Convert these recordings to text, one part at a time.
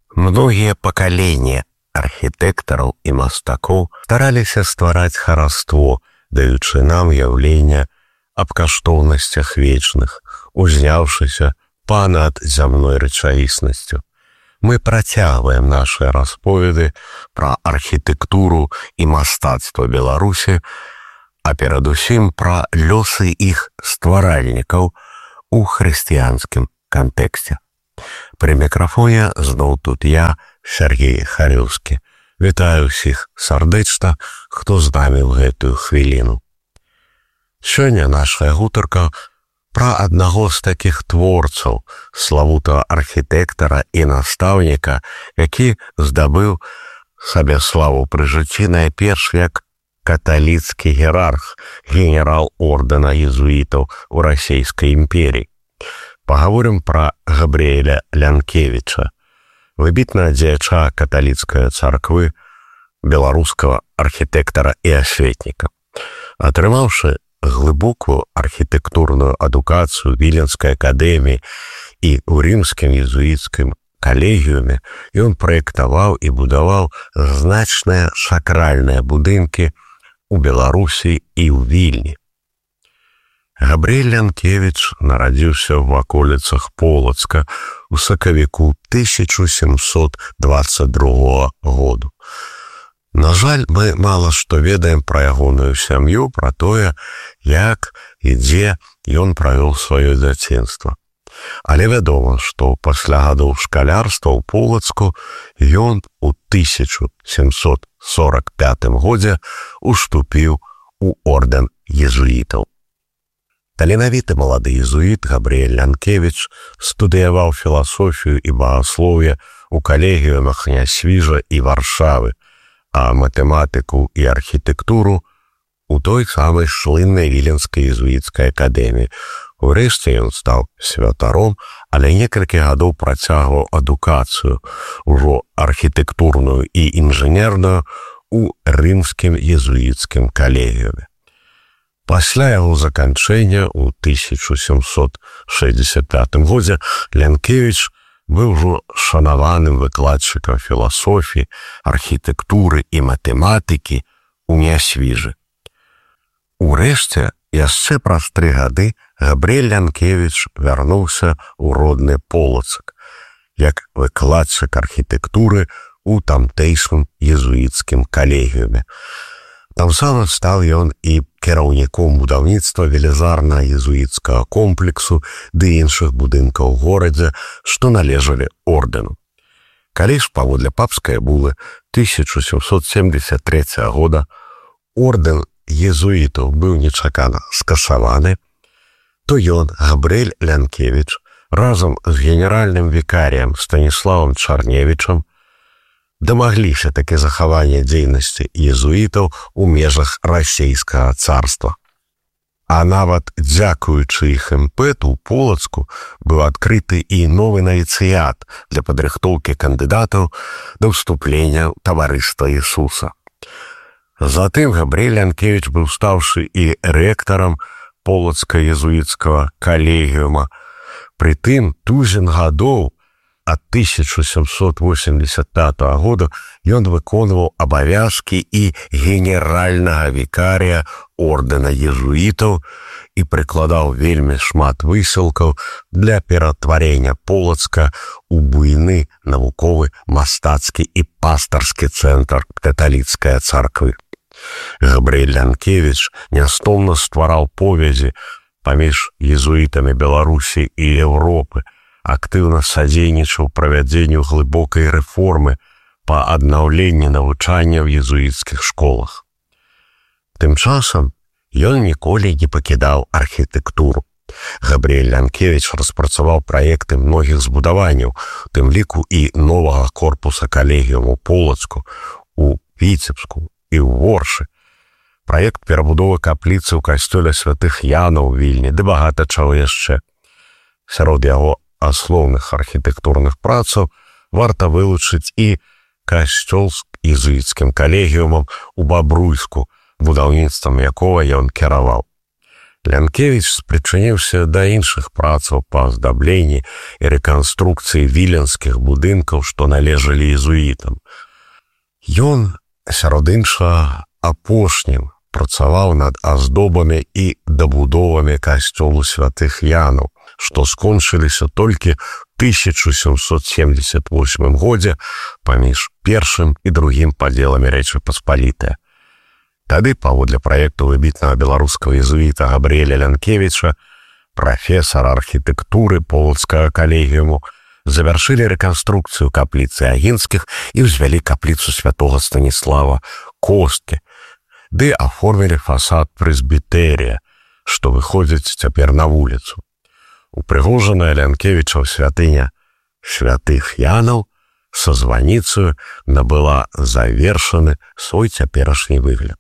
Многія пакаленні архітэктараў і мастакоў стараліся ствараць хараство, даючы нам уяўленне аб каштоўнасцях вечных, узняўшыся па-над зямной рэчаіснасцю. Мы працягваем нашыя расповеды пра архітэктуру і мастацтва Беларусі, а перадусім пра лёсы іх стваральнікаў у хрысціянскім кантэксце. Пры мікрафоне зноў тут я, Сергей Харёўскі. Вітаю ўсіх сардэчна, хто з намі ў гэтую хвіліну. Сёння нашая гутарка пра аднаго з такіх творцаў, славутага архітэктара і настаўніка, які здабыў сабе славу пры жыцці найперш як каталіцкі іерарх, генерал ордэна езуітаў у Расійскай імперіі. Пагаворым пра Габрыэля Лянкевіча, выбітнага дзеяча каталіцкай царквы, беларускага архітэктара і асветніка. Атрымаўшы глыбокую архітэктурную адукацыю Віленскай акадэміі і ў рымскім езуіцкім калегіуме, ён праектаваў і будаваў значныя сакральныя будынкі у Беларусі і ў Вільні. Габрыэль Лянкевіч нарадзіўся ў ваколіцах Полацка ў сакавіку 1722 году. На жаль, мы мала што ведаем пра ягоную сям'ю, пра тое, як і дзе ён правёў сваё дзяцінства. Але вядома, што пасля гадоў шкалярства ў Полацку ён у 1745 годзе уступіў у ордэн езуітаў. Таленавіты малады езуіт Габрыэль Лянкевіч студыяваў філасофію і багаслоўе ў калегіумах Нясвіжа і Варшавы, а матэматыку і архітэктуру у той самай шлыннай Віленскай езуіцкай акадэміі. Урэшце ён стаў святаром, але некалькі гадоў працягваў адукацыю, ужо архітэктурную і інжынерную, у рымскім езуіцкім калегіуме. Пасля яго заканчэння ў 1765 годзе Лянкевіч быў ужо шанаваным выкладчыкам філасофіі, архітэктуры і матэматыкі ў Нясвіжы. Урэшце, яшчэ праз 3 гады Габрыэль Лянкевіч вярнуўся ў родны Полацак як выкладчык архітэктуры ў тамтэйшым езуіцкім калегіуме. Там сам стаў ён і кіраўніком будаўніцтва велізарна-езуіцкага комплексу ды іншых будынкаў у горадзе, што належалі ордэну. Калі ж паводле папскай булы 1773 года ордэн езуітаў быў нечакана скасаваны, то ён, Габрыэль Лянкевіч, разам з генеральным вікарыем Станіславам Чарневічам дамагліся такі захавання дзейнасці езуітаў у межах расійскага царства. А нават дзякуючы іх імпэту ў Полацку быў адкрыты і новы навіцыят для падрыхтоўкі кандыдатаў да ўступлення ў таварыства Ісуса. Затым Габрыэль Лянкевіч быў стаўшы і рэктарам Полацка-езуіцкага калегіума. Прытым тузін гадоў ад 1785 года ён выконваў абавязкі і генеральнага вікарыя ордэна езуітаў і прыкладаў вельмі шмат высілкаў для ператварення Полацка ў буйны навуковы, мастацкі і пастарскі цэнтр каталіцкай царквы. Габрыэль Лянкевіч нястомна ствараў повязі паміж езуітамі Беларусі і Еўропы, актыўна садзейнічаў правядзенню глыбокай рэформы па аднаўленні навучання ў езуіцкіх школах. Тым часам ён ніколі не пакідаў архітэктуру. Габрыэль Лянкевіч распрацаваў праекты многіх збудаванняў, тым ліку і новага корпуса калегіуму Полацку, у Віцебску і ў Воршы. Праект перабудовы капліцы ў касцёле святых Янаў у Вільні, ды багата чаго яшчэ. Сярод яго аслоўных архітэктурных працаў варта вылучыць і касцёл з езуіцкім калегіумам у Бабруйску, будаўніцтвам якога ён кіраваў. Лянкевіч спрычыніўся да іншых працаў па аздабленні і рэканструкцыі віленскіх будынкаў, што належалі езуітам. Ён, сярод іншага, апошнім працаваў над аздобамі і дабудовамі касцёлу святых Янаў, што скончыліся толькі ў 1778 годзе паміж першым і другім падзеламі Рэчы Паспалітае. Тады, паводле праекту выбітнага беларускага езуіта Габрыэля Лянкевіча, прафесара архітэктуры Полацкага калегіуму, завяршылі рэканструкцыю капліцы Агінскіх і ўзвялі капліцу святога Станіслава Косткі, ды аформілі фасад прэзбітэрія, што выходзіць цяпер на вуліцу. Упрыгожаная Лянкевічаў святыня святых Янаў са званіцаю набыла завершаны свой цяперашні выгляд.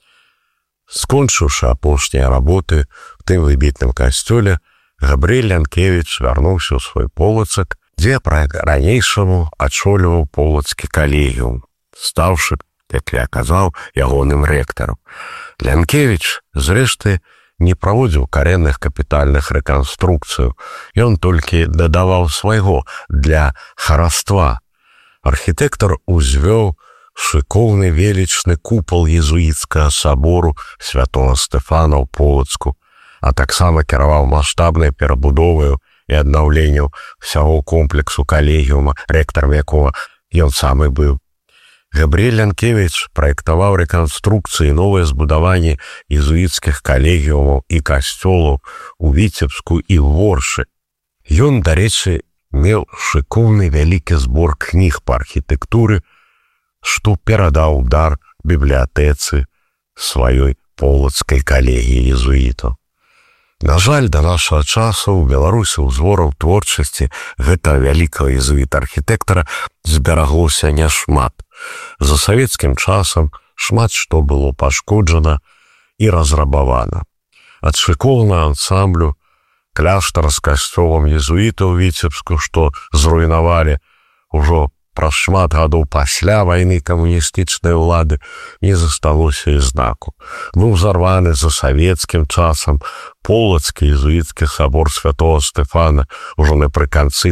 Скончыўшы апошнія работы в тым выбітным касцёле, Габрыэль Лянкевіч вярнуўся ў свой Полацак, дзе па-ранейшаму ачоліваў Полацкі калегіум, стаўшы, як я казаў, ягоным рэктарам. Лянкевіч, зрэшты, не праводзіў карэнных капітальных рэканструкцыяў, ён толькі дадаваў свайго для хараства. Архітэктар узвёў шыкоўны велічны купал езуіцкага сабору святого Стэфана ў Полацку, а таксама кіраваў маштабнай перабудоваю і аднаўленнем усяго комплексу калегіума, рэктарам якога ён самы быў. Габрыэль Лянкевіч праектаваў рэканструкцыі і новыя збудаванні езуіцкіх калегіумаў і касцёлаў у Віцебску і Воршы. Ён, дарэчы, меў шыкоўны вялікі збор кніг па архітэктуры, што перадаў дар бібліятэцы сваёй Полацкай калегіі езуітаў. На жаль, да нашага часу ў Беларусі ўзораў творчасці гэтага вялікага езуіта-архітэктара збераглося няшмат. За савецкім часам шмат што было пашкоджана і разрабавана. Ад шыкоўнага ансамблю кляштара з касцёлам езуітаў у Віцебску, што зруйнавалі ўжо праз шмат гадоў пасля вайны камуністычнай улады, не засталося і знаку. Быў зарваны за савецкім часам Полацкі езуіцкі сабор святого Стэфана ўжо напрыканцы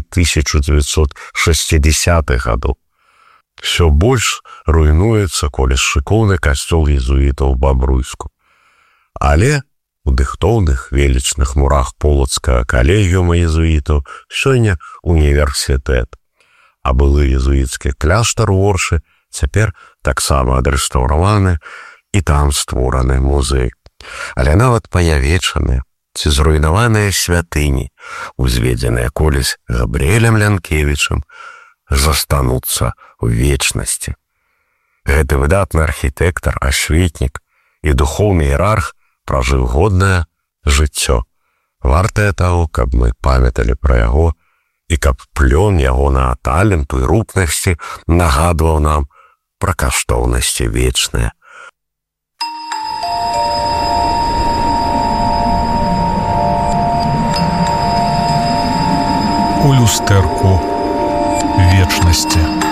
1960-х гадоў. Всё больш руйнуецца коліс шыкоўны касцёл езуітаў у Бабруйску. Але у дыхтоўных велічных мурах Полацкага калегіума езуітаў сёння універсітэт. А былы езуіцкі кляштар у Оршы цяпер таксама адрэстаўраваны і там створаны музей. Але нават паявечаныя ці зруйнаваныя святыні, узведзеныя колісь Габрыэлем Лянкевічам, застануцца ў вечнасці. Гэты выдатны архітэктар, асветнік і духоўны іерарх пражыў годнае жыццё. Вартае таго, каб мы памяталі пра яго, і каб плён ягонага таленту і рупнасці нагадваў нам пра каштоўнасці вечныя. У люстэрку вечнасці.